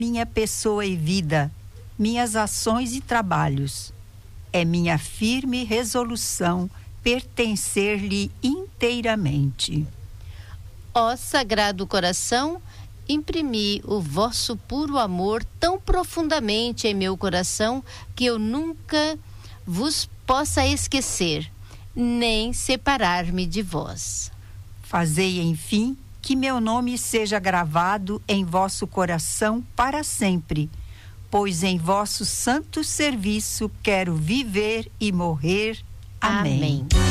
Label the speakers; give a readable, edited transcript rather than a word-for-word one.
Speaker 1: minha pessoa e vida, minhas ações e trabalhos. É minha firme resolução pertencer-lhe inteiramente.
Speaker 2: Ó Sagrado Coração, imprimi o vosso puro amor tão profundamente em meu coração que eu nunca vos possa esquecer, nem separar-me de vós.
Speaker 1: Fazei, enfim, que meu nome seja gravado em vosso coração para sempre, pois em vosso santo serviço quero viver e morrer. Amém.
Speaker 2: Amém.